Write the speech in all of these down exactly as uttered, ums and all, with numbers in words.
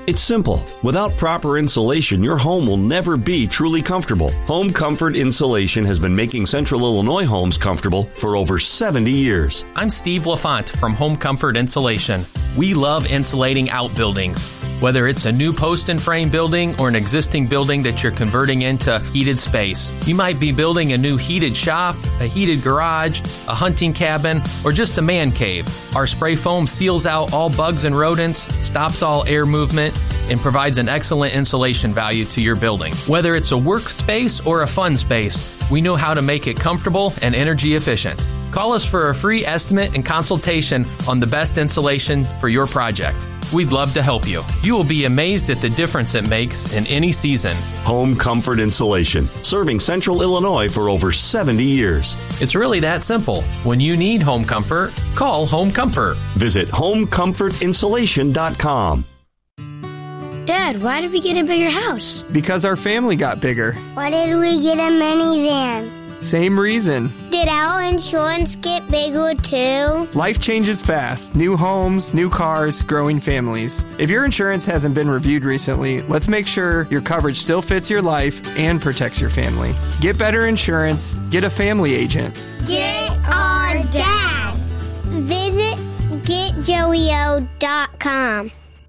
It's simple. Without proper insulation, your home will never be truly comfortable. Home Comfort Insulation has been making Central Illinois homes comfortable for over seventy years. I'm Steve LaFont from Home Comfort Insulation. We love insulating outbuildings. Whether it's a new post and frame building or an existing building that you're converting into heated space. You might be building a new heated shop, a heated garage, a hunting cabin, or just a man cave. Our spray foam seals out all bugs and rodents, stops all air movement, and provides an excellent insulation value to your building. Whether it's a workspace or a fun space, we know how to make it comfortable and energy efficient. Call us for a free estimate and consultation on the best insulation for your project. We'd love to help you. You will be amazed at the difference it makes in any season. Home Comfort Insulation, serving Central Illinois for over seventy years. It's really that simple. When you need home comfort, call Home Comfort. Visit home comfort insulation dot com. Dad, why did we get a bigger house? Because our family got bigger. Why did we get a minivan? Same reason. Did our insurance get bigger too? Life changes fast. New homes, new cars, growing families. If your insurance hasn't been reviewed recently, let's make sure your coverage still fits your life and protects your family. Get better insurance. Get a family agent. Get our dad. Visit get joey o dot com.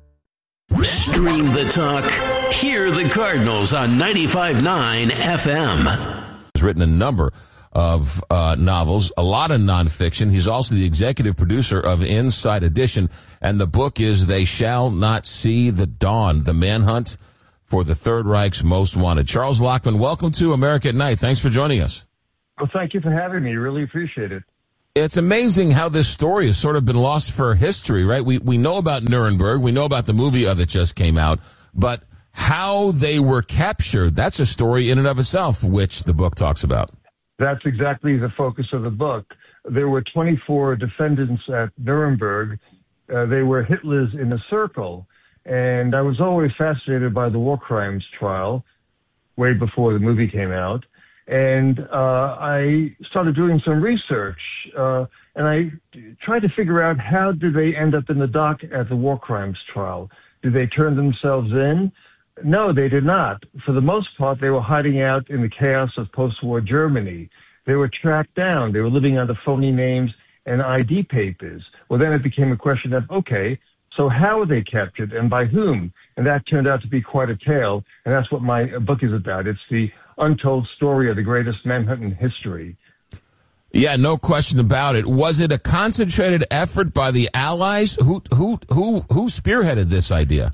Stream the talk. Hear the Cardinals on ninety-five point nine F M. He's written a number of uh, novels, a lot of nonfiction. He's also the executive producer of Inside Edition, and the book is They Shall Not See the Dawn, the manhunt for the Third Reich's Most Wanted. Charles Lockman, welcome to America at Night. Thanks for joining us. Well, thank you for having me. Really appreciate it. It's amazing how this story has sort of been lost for history, right? We we know about Nuremberg. We know about the movie that just came out, but how they were captured, that's a story in and of itself, which the book talks about. That's exactly the focus of the book. There were twenty-four defendants at Nuremberg. Uh, they were Hitler's inner circle. And I was always fascinated by the war crimes trial, way before the movie came out. And uh, I started doing some research, uh, and I tried to figure out how did they end up in the dock at the war crimes trial. Did they turn themselves in? No, they did not. For the most part, they were hiding out in the chaos of post-war Germany. They were tracked down. They were living under phony names and I D papers. Well, then it became a question of, okay, so how were they captured and by whom? And that turned out to be quite a tale, and that's what my book is about. It's the untold story of the greatest manhunt in history. Yeah, no question about it. Was it a concentrated effort by the Allies? Who who who who spearheaded this idea?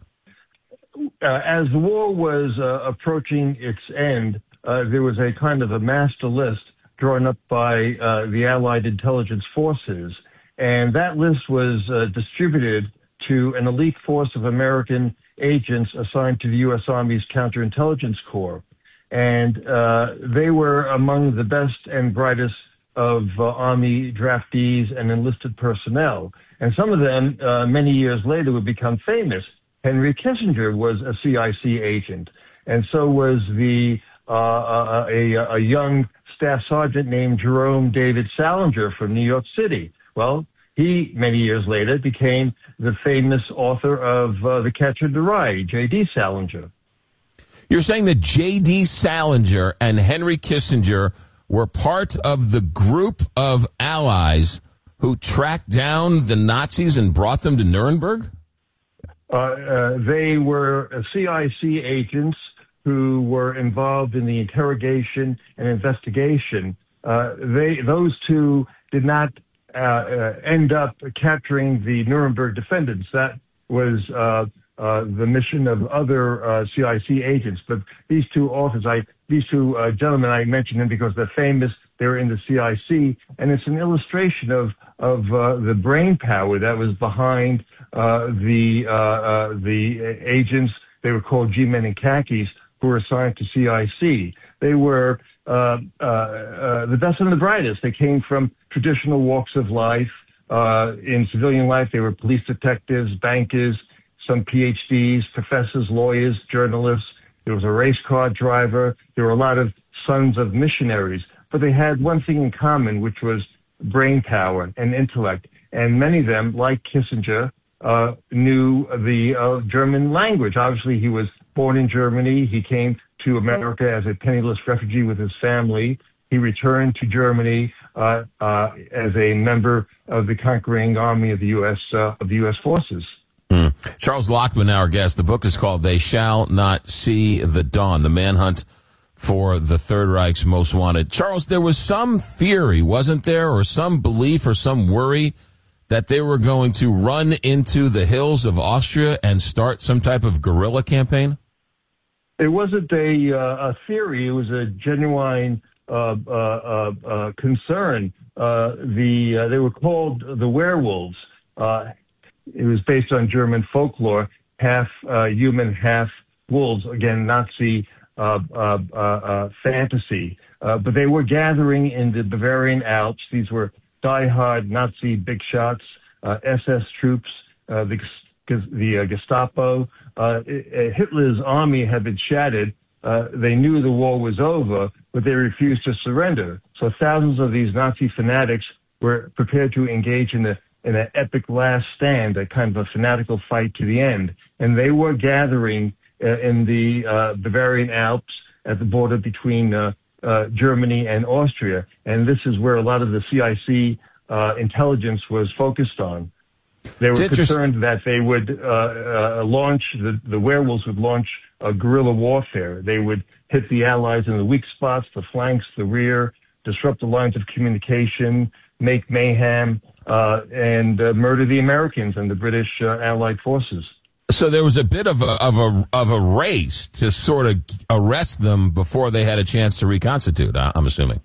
Uh, as the war was uh, approaching its end, uh, there was a kind of a master list drawn up by uh, the Allied intelligence forces, and that list was uh, distributed to an elite force of American agents assigned to the U S Army's Counterintelligence Corps. And uh, they were among the best and brightest of uh, Army draftees and enlisted personnel. And some of them, uh, many years later, would become famous. Henry Kissinger was a C I C agent, and so was the uh, a, a, a young staff sergeant named Jerome David Salinger from New York City. Well, he, many years later, became the famous author of uh, The Catcher in the Rye, J D Salinger. You're saying that J D Salinger and Henry Kissinger were part of the group of allies who tracked down the Nazis and brought them to Nuremberg? Uh, uh, they were uh, C I C agents who were involved in the interrogation and investigation. Uh, they, those two did not uh, uh, end up capturing the Nuremberg defendants. That was uh, uh, the mission of other uh, C I C agents. But these two authors, I, these two uh, gentlemen, I mentioned them because they're famous. They're in the C I C, and it's an illustration of of uh, the brain power that was behind uh, the uh, uh, the agents. They were called G-men in khakis, who were assigned to C I C. They were uh, uh, uh, the best and the brightest. They came from traditional walks of life. Uh, in civilian life, they were police detectives, bankers, some P H Ds, professors, lawyers, journalists. There was a race car driver. There were a lot of sons of missionaries. But they had one thing in common, which was brain power and intellect. And many of them, like Kissinger uh, knew the uh, German language. Obviously, he was born in Germany. He came to America as a penniless refugee with his family. He returned to Germany uh, uh, as a member of the conquering army of the U S uh, of the U S forces. Mm. Charles Lockman, our guest. The book is called "They Shall Not See the Dawn: The Manhunt for the Third Reich's Most Wanted." Charles, there was some theory, wasn't there, or some belief or some worry that they were going to run into the hills of Austria and start some type of guerrilla campaign? It wasn't a, uh, a theory. It was a genuine uh, uh, uh, uh, concern. Uh, the uh, they were called the werewolves. Uh, it was based on German folklore, half uh, human, half wolves. Again, Nazi uh, uh, uh, uh, fantasy. Uh, but they were gathering in the Bavarian Alps. These were die-hard Nazi big shots, uh, S S troops, uh, the the uh, Gestapo. Uh, Hitler's army had been shattered. Uh, they knew the war was over, but they refused to surrender. So thousands of these Nazi fanatics were prepared to engage in a in an epic last stand, a kind of a fanatical fight to the end. And they were gathering uh, in the uh, Bavarian Alps at the border between uh, uh, Germany and Austria. And this is where a lot of the C I C uh, intelligence was focused on. They were concerned that they would uh, uh, launch, the, the werewolves would launch a guerrilla warfare. They would hit the Allies in the weak spots, the flanks, the rear, disrupt the lines of communication, make mayhem, uh, and uh, murder the Americans and the British uh, Allied forces. So there was a bit of a, of a of a race to sort of arrest them before they had a chance to reconstitute, I'm assuming.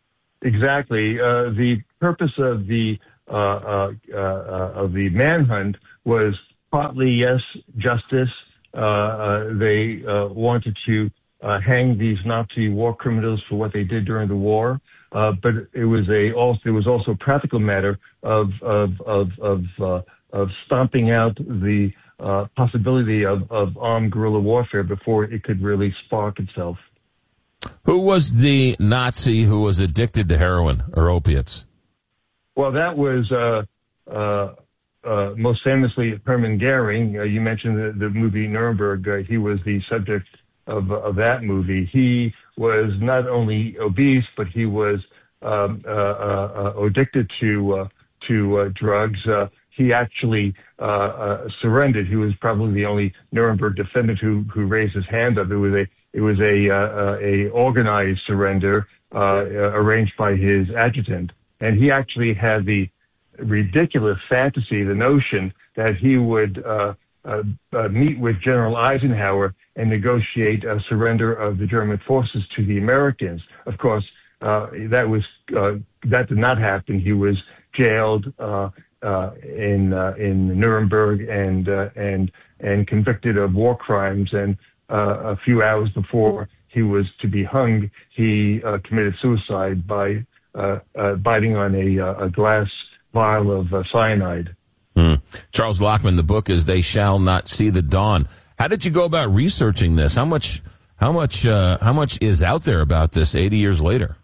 Exactly. Uh, the purpose of the uh, uh, uh, of the manhunt was partly, yes, justice. Uh, uh, they uh, wanted to uh, hang these Nazi war criminals for what they did during the war. Uh, but it was a also it was also a practical matter of of of of, uh, of stomping out the uh, possibility of, of armed guerrilla warfare before it could really spark itself. Who was the Nazi who was addicted to heroin or opiates? Well, that was uh, uh, uh, most famously Hermann Goering. Uh, you mentioned the, the movie Nuremberg. Uh, he was the subject of of that movie. He was not only obese, but he was um, uh, uh, addicted to uh, to uh, drugs. Uh, he actually uh, uh, surrendered. He was probably the only Nuremberg defendant who who raised his hand up. It was a it was a uh, a organized surrender uh, arranged by his adjutant, and he actually had the ridiculous fantasy, the notion that he would uh, uh, uh, meet with General Eisenhower and negotiate a surrender of the German forces to the Americans. Of course, uh, that was uh, that did not happen. He was jailed uh, uh, in uh, in Nuremberg and uh, and and convicted of war crimes. And uh, a few hours before he was to be hung, he uh, committed suicide by uh, uh, biting on a, a glass vial of uh, cyanide. Mm. Charles Lockman, the book is "They Shall Not See the Dawn." How did you go about researching this? How much, how much, uh, how much is out there about this eighty years later?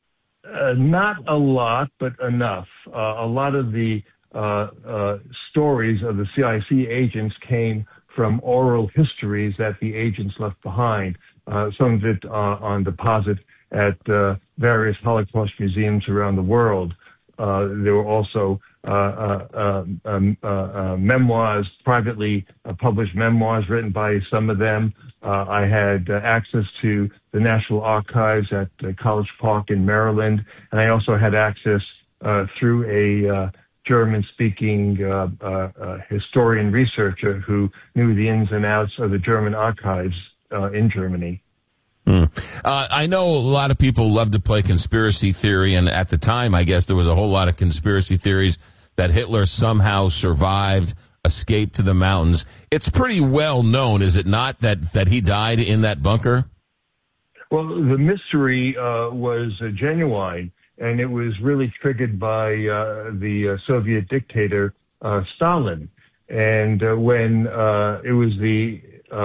Uh, not a lot, but enough. Uh, a lot of the uh, uh, stories of the C I C agents came from oral histories that the agents left behind. Uh, some of it uh, on deposit at uh, various Holocaust museums around the world. Uh, there were also uh, uh, um, uh, uh, memoirs, privately uh, published memoirs written by some of them. Uh, I had uh, access to the National Archives at uh, College Park in Maryland, and I also had access uh, through a uh, German-speaking uh, uh, uh, historian researcher who knew the ins and outs of the German archives uh, in Germany. Mm. Uh, I know a lot of people love to play conspiracy theory, and at the time, I guess there was a whole lot of conspiracy theories that Hitler somehow survived, escaped to the mountains. It's pretty well known, is it not, that, that he died in that bunker? Well, the mystery uh, was uh, genuine, and it was really triggered by uh, the uh, Soviet dictator uh, Stalin. And uh, when uh, it was the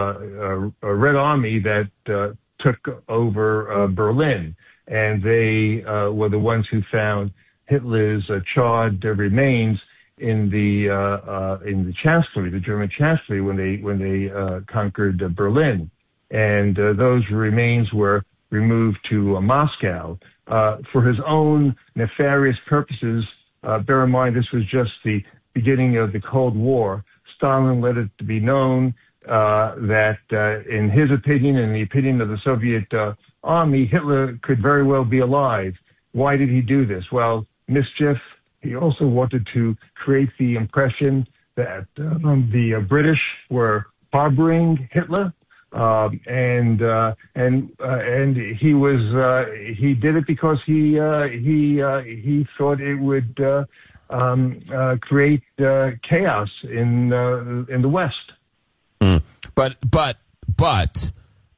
uh, uh, Red Army that uh, took over uh, Berlin, and they uh, were the ones who found Hitler's uh, charred uh, remains in the uh, uh, in the Chancellery, the German Chancellery, when they when they uh, conquered uh, Berlin, and uh, those remains were removed to uh, Moscow uh, for his own nefarious purposes. Uh, bear in mind, this was just the beginning of the Cold War. Stalin let it be known uh, that, uh, in his opinion and the opinion of the Soviet uh, army, Hitler could very well be alive. Why did he do this? Well, mischief. He also wanted to create the impression that um, the uh, British were harboring Hitler, um, and uh, and uh, and he was uh, he did it because he uh, he uh, he thought it would uh, um, uh, create uh, chaos in uh, in the West. Mm. But but but.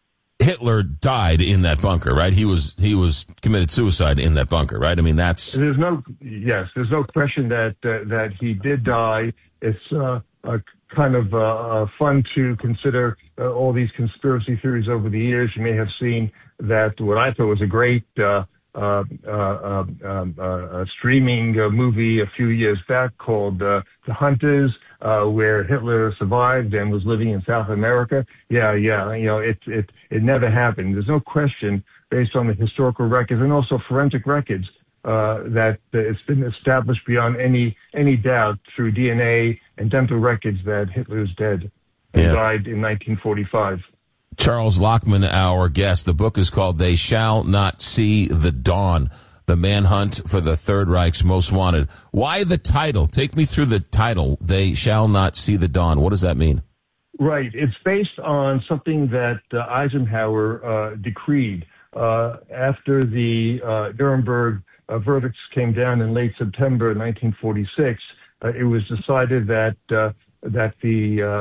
Hitler died in that bunker, right? He was he was committed suicide in that bunker, right? I mean, that's there's no yes, there's no question that uh, that he did die. It's uh, uh, kind of uh, uh, fun to consider uh, all these conspiracy theories over the years. You may have seen that what I thought was a great uh, uh, uh, um, uh, streaming uh, movie a few years back called uh, The Hunters. Uh, where Hitler survived and was living in South America. Yeah, yeah, you know, it, it, it never happened. There's no question, based on the historical records and also forensic records, uh, that uh, it's been established beyond any, any doubt through D N A and dental records that Hitler's dead and yeah. died in nineteen forty-five. Charles Lockman, our guest. The book is called They Shall Not See the Dawn. The Manhunt for the Third Reich's Most Wanted. Why the title? Take me through the title, They Shall Not See the Dawn. What does that mean? Right. It's based on something that uh, Eisenhower uh, decreed uh, after the uh, Nuremberg uh, verdicts came down in late September nineteen forty-six. Uh, it was decided that uh, that the uh,